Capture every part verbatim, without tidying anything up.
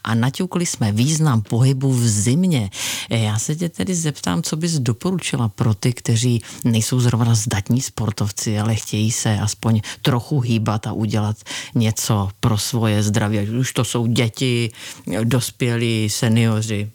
a naťukli jsme význam pohybu v zimě. Já se tě tedy zeptám, co bys doporučila pro ty, kteří nejsou zrovna zdatní sportovci, ale chtějí se aspoň trochu hýbat a udělat něco pro svoje zdraví. Už to jsou děti, dospělí, seniori.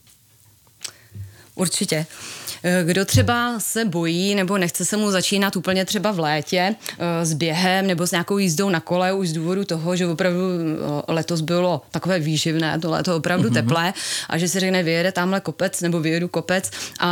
Určitě. Kdo třeba se bojí nebo nechce se mu začínat úplně třeba v létě s během nebo s nějakou jízdou na kole už z důvodu toho, že opravdu letos bylo takové výživné, to léto opravdu mm-hmm. teplé a že si řekne, vyjede tamhle kopec nebo vyjedu kopec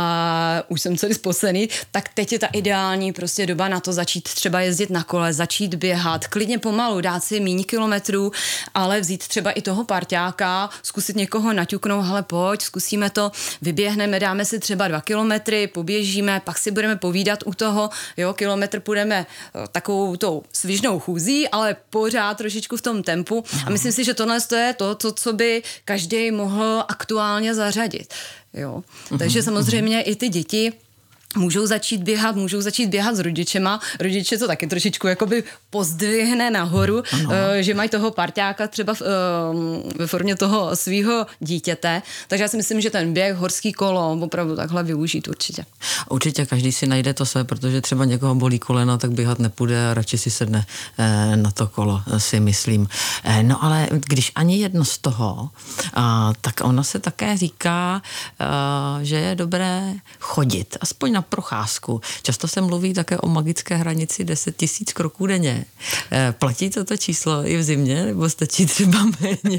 a už jsem celý spocený, tak teď je ta ideální prostě doba na to začít třeba jezdit na kole, začít běhat, klidně pomalu, dát si míň kilometrů, ale vzít třeba i toho parťáka, zkusit někoho naťuknout, hele pojď, zkusíme to, vyběhneme, dáme si třeba dva kilometry, poběžíme, pak si budeme povídat u toho, jo, kilometr půjdeme takovou tou svižnou chůzí, ale pořád trošičku v tom tempu a myslím si, že tohle je to, to, co by každý mohl aktuálně zařadit, jo. Takže samozřejmě i ty děti můžou začít běhat, můžou začít běhat s rodičema. Rodiče to taky trošičku jakoby pozdvihne nahoru, uh, že mají toho parťáka třeba v, uh, ve formě toho svýho dítěte. Takže já si myslím, že ten běh, horský kolo, opravdu takhle využít určitě. Určitě každý si najde to své, protože třeba někoho bolí koleno, tak běhat nepůjde a radši si sedne eh, na to kolo, si myslím. Eh, no ale když ani jedno z toho, eh, tak ono se také říká, eh, že je dobré chodit, aspoň na procházku. Často se mluví také o magické hranici deset tisíc kroků denně. E, platí toto číslo i v zimě, nebo stačí třeba méně?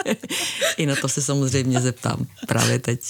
I na to se samozřejmě zeptám právě teď.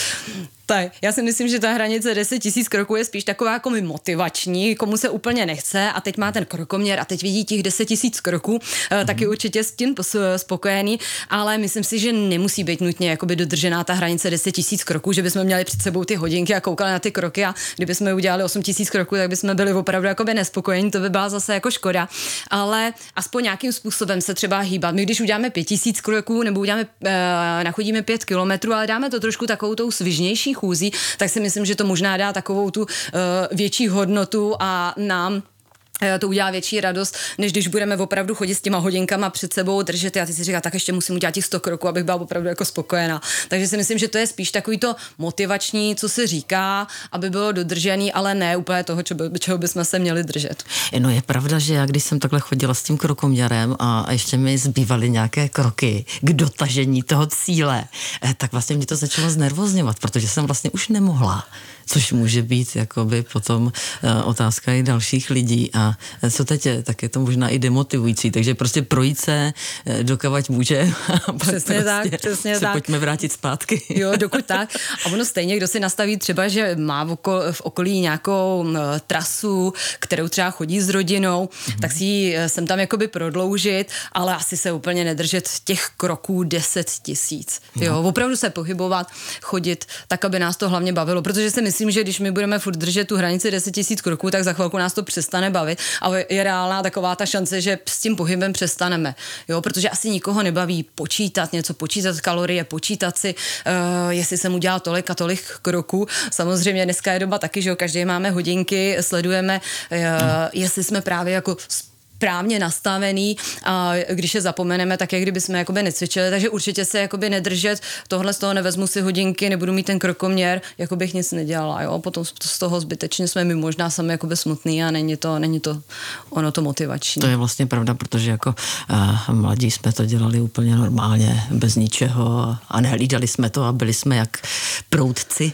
Tak, já si myslím, že ta hranice deset tisíc kroků je spíš taková jako motivační, komu se úplně nechce a teď má ten krokoměr a teď vidí těch deset tisíc kroků, mm. taky určitě s tím spokojený, ale myslím si, že nemusí být nutně jakoby dodržená ta hranice deset tisíc kroků, že bychom měli před sebou ty hodinky a koukali na ty kroky a kdybychom udělali osm tisíc kroků, tak bychom byli opravdu jakoby nespokojení, to by byla zase jako škoda, ale aspoň nějakým způsobem se třeba hýbat. My když uděláme pět tisíc kroků nebo uděláme, e, nachodíme pět kilometrů, ale dáme to trošku takovou tou svižnější chůzí, tak si myslím, že to možná dá takovou tu uh, větší hodnotu a nám to udělá větší radost, než když budeme opravdu chodit s těma hodinkama před sebou, držet a ty si říká, tak ještě musím udělat těch sto kroků, abych byla opravdu jako spokojená. Takže si myslím, že to je spíš takový to motivační, co se říká, aby bylo dodržený, ale ne úplně toho, čeho bychom se měli držet. No je pravda, že já když jsem takhle chodila s tím krokoměrem a ještě mi zbývaly nějaké kroky k dotažení toho cíle, tak vlastně mě to začalo znervozňovat, protože jsem vlastně už nemohla. Což může být jakoby potom uh, otázka i dalších lidí a co teď je, tak je to možná i demotivující, takže prostě projít se uh, dokavať může a přesně prostě tak, přesně se tak. pojďme vrátit zpátky. Jo, dokud tak. A ono stejně, kdo si nastaví třeba, že má v, okol, v okolí nějakou uh, trasu, kterou třeba chodí s rodinou, mm-hmm. tak si ji sem tam jakoby prodloužit, ale asi se úplně nedržet těch kroků deset tisíc. Jo, no. Opravdu se pohybovat, chodit, tak, aby nás to hlavně bavilo, protože si myslím, že když my budeme furt držet tu hranici deset tisíc kroků, tak za chvilku nás to přestane bavit, ale je reálná taková ta šance, že s tím pohybem přestaneme, jo, protože asi nikoho nebaví počítat něco, počítat kalorie, počítat si, uh, jestli jsem udělal tolik a tolik kroků. Samozřejmě dneska je doba taky, že jo, každý máme hodinky, sledujeme, uh, jestli jsme právě jako správně nastavený a když je zapomeneme, tak jak kdyby jsme jakoby necvičili, takže určitě se jakoby nedržet, tohle z toho nevezmu si hodinky, nebudu mít ten krokoměr, jako bych nic nedělala, jo, potom z toho zbytečně jsme my možná sami jakoby smutný a není to, není to ono to motivační. To je vlastně pravda, protože jako uh, mladí jsme to dělali úplně normálně, bez ničeho a nehlídali jsme to a byli jsme jak proudci.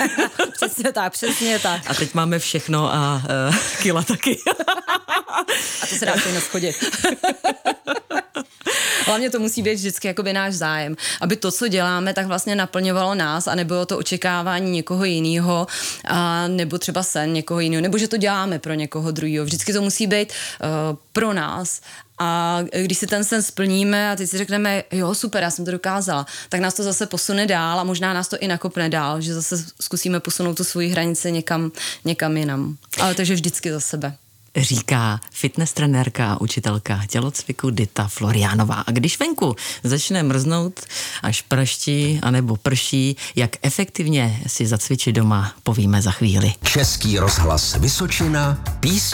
Přesně tak, přesně tak. A teď máme všechno a uh, kila taky. A to se dá stejně schodit. Hlavně to musí být vždycky jakoby náš zájem, aby to, co děláme, tak vlastně naplňovalo nás a nebylo to očekávání někoho jiného, a nebo třeba sen někoho jiného, nebo že to děláme pro někoho druhého. Vždycky to musí být uh, pro nás. A když si ten sen splníme a teď si řekneme, jo, super, já jsem to dokázala, tak nás to zase posune dál a možná nás to i nakopne dál, že zase zkusíme posunout tu svoji hranici někam, někam jinam. Ale takže vždycky za sebe. Říká fitness trenérka a učitelka tělocviku Dita Floriánová. A když venku začne mrznout, až praští anebo prší, jak efektivně si zacvičit doma, povíme za chvíli. Český rozhlas Vysočina, písně